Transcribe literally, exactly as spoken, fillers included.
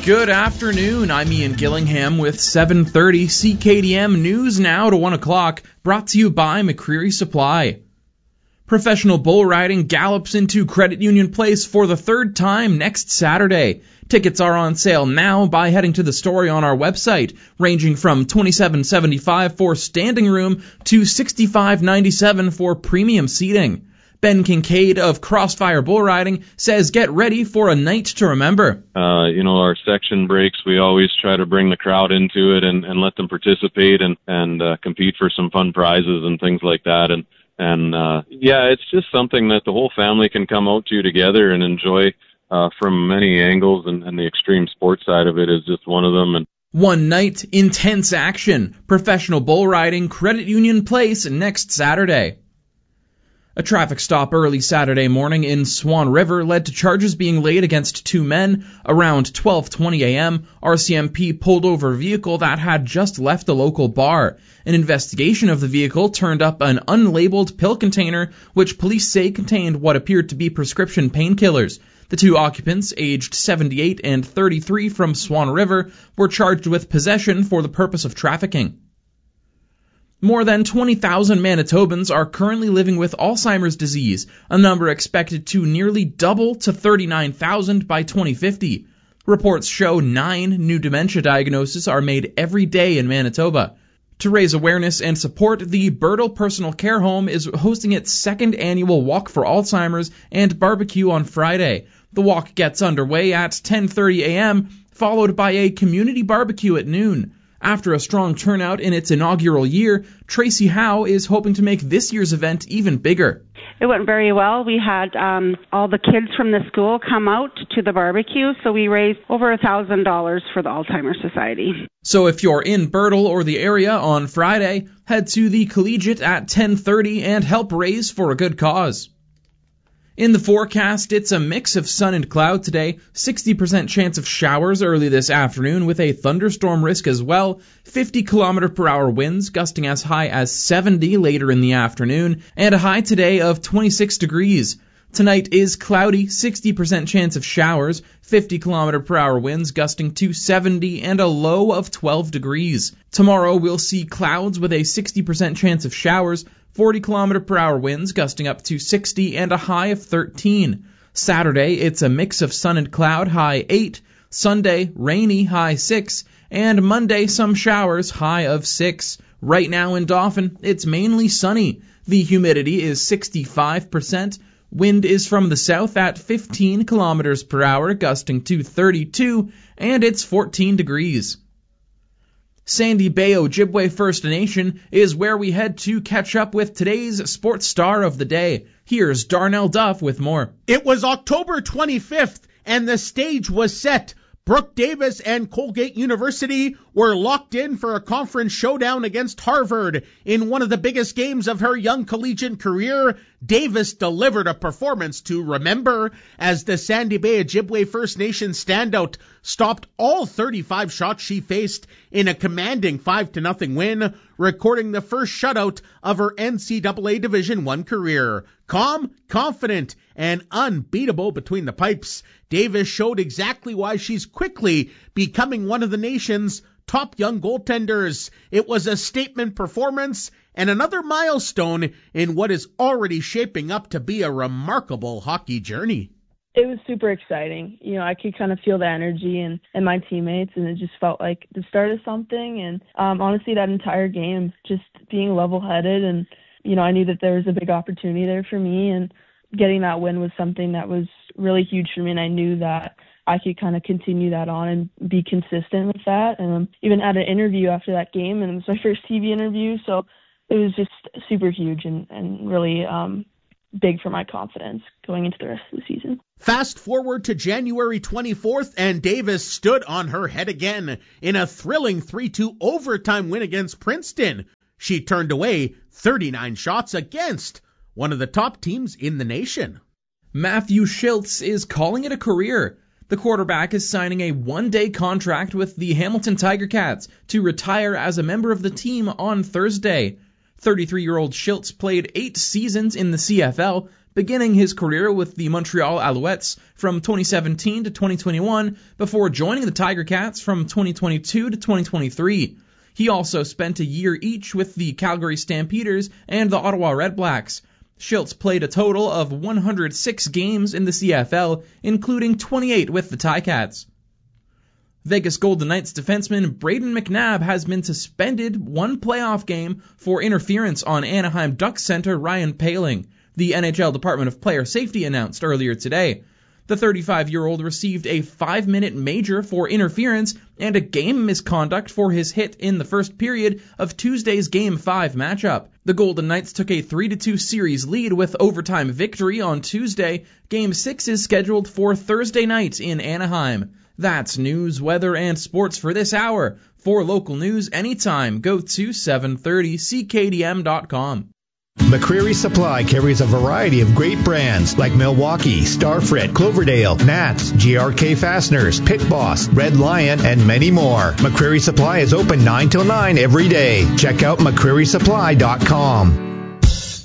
Good afternoon, I'm Ian Gillingham with seven thirty C K D M News now to one o'clock, brought to you by McCreary Supply. Professional bull riding gallops into Credit Union Place for the third time next Saturday. Tickets are on sale now by heading to the story on our website, ranging from twenty-seven seventy-five for standing room to sixty-five ninety-seven for premium seating. Ben Kincaid of Crossfire Bull Riding says get ready for a night to remember. Uh, you know, our section breaks, we always try to bring the crowd into it and, and let them participate and, and uh, compete for some fun prizes and things like that. And, and uh, yeah, it's just something that the whole family can come out to together and enjoy uh, from many angles, and, and the extreme sports side of it is just one of them. And One night, intense action. Professional bull riding, Credit Union Place next Saturday. A traffic stop early Saturday morning in Swan River led to charges being laid against two men. Around twelve twenty a.m., R C M P pulled over a vehicle that had just left a local bar. An investigation of the vehicle turned up an unlabeled pill container, which police say contained what appeared to be prescription painkillers. The two occupants, aged seventy-eight and thirty-three from Swan River, were charged with possession for the purpose of trafficking. More than twenty thousand Manitobans are currently living with Alzheimer's disease, a number expected to nearly double to thirty-nine thousand by twenty fifty. Reports show nine new dementia diagnoses are made every day in Manitoba. To raise awareness and support, the Birtle Personal Care Home is hosting its second annual Walk for Alzheimer's and barbecue on Friday. The walk gets underway at ten thirty a.m., followed by a community barbecue at noon. After a strong turnout in its inaugural year, Tracy Howe is hoping to make this year's event even bigger. It went very well. We had um, all the kids from the school come out to the barbecue, so we raised over one thousand dollars for the Alzheimer's Society. So if you're in Birtle or the area on Friday, head to the Collegiate at ten thirty and help raise for a good cause. In the forecast, it's a mix of sun and cloud today, sixty percent chance of showers early this afternoon with a thunderstorm risk as well, fifty kilometer per hour winds gusting as high as seventy later in the afternoon, and a high today of twenty-six degrees. Tonight is cloudy, sixty percent chance of showers, fifty kilometer per hour winds gusting to seventy, and a low of twelve degrees. Tomorrow we'll see clouds with a sixty percent chance of showers, forty kilometer per hour winds gusting up to sixty, and a high of thirteen. Saturday, it's a mix of sun and cloud, high eight. Sunday, rainy, high six. And Monday, some showers, high of six. Right now in Dauphin, it's mainly sunny. The humidity is sixty-five percent. Wind is from the south at fifteen kilometers per hour, gusting to thirty-two, and it's fourteen degrees. Sandy Bay Ojibwe First Nation is where we head to catch up with today's sports star of the day. Here's Darnell Duff with more. It was October twenty-fifth, and the stage was set. Brooke Davis and Colgate University were locked in for a conference showdown against Harvard. In one of the biggest games of her young collegiate career, Davis delivered a performance to remember as the Sandy Bay Ojibwe First Nation standout stopped all thirty-five shots she faced in a commanding five to nothing win, recording the first shutout of her N C double A Division One career. Calm, confident, and unbeatable between the pipes, Davis showed exactly why she's quickly becoming one of the nation's top young goaltenders. It was a statement performance and another milestone in what is already shaping up to be a remarkable hockey journey. It was super exciting. You know, I could kind of feel the energy and, and my teammates, and it just felt like the start of something. And um, honestly, that entire game, just being level-headed, and, you know, I knew that there was a big opportunity there for me, and getting that win was something that was really huge for me, and I knew that I could kind of continue that on and be consistent with that. And um, even had an interview after that game, and it was my first T V interview, so it was just super huge and, and really um, big for my confidence going into the rest of the season. Fast forward to January twenty-fourth, and Davis stood on her head again in a thrilling three two overtime win against Princeton. She turned away thirty-nine shots against one of the top teams in the nation. Matthew Shiltz is calling it a career. The quarterback is signing a one-day contract with the Hamilton Tiger Cats to retire as a member of the team on Thursday. thirty-three-year-old Shiltz played eight seasons in the C F L, beginning his career with the Montreal Alouettes from twenty seventeen to twenty twenty-one before joining the Tiger Cats from twenty twenty-two to twenty twenty-three. He also spent a year each with the Calgary Stampeders and the Ottawa Redblacks. Shiltz played a total of one hundred six games in the C F L, including twenty-eight with the Ticats. Vegas Golden Knights defenseman Braden McNabb has been suspended one playoff game for interference on Anaheim Ducks center Ryan Poehling, the N H L Department of Player Safety announced earlier today. The thirty-five-year-old received a five-minute major for interference and a game misconduct for his hit in the first period of Tuesday's Game five matchup. The Golden Knights took a three to two series lead with overtime victory on Tuesday. Game six is scheduled for Thursday night in Anaheim. That's news, weather, and sports for this hour. For local news anytime, go to seven thirty C K D M dot com. McCreary Supply carries a variety of great brands like Milwaukee, Starfrit, Cloverdale, Nats, G R K Fasteners, Pit Boss, Red Lion, and many more. McCreary Supply is open nine till nine every day. Check out McCreary Supply dot com.